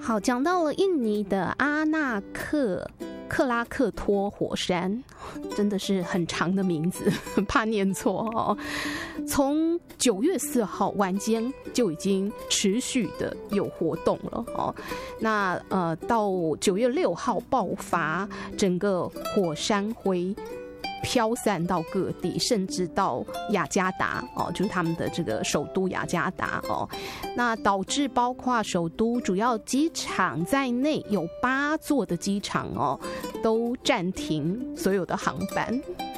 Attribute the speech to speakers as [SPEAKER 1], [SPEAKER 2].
[SPEAKER 1] 好，讲到了印尼的阿纳克拉克托火山，真的是很长的名字，怕念错哦。从9月4号晚间就已经持续的有活动了哦。那到9月6号爆发，整个火山灰飘散到各地，甚至到雅加达哦，就是他们的这个首都雅加达哦。那导致包括首都主要机场在内有8座的机场哦，都暂停所有的航班。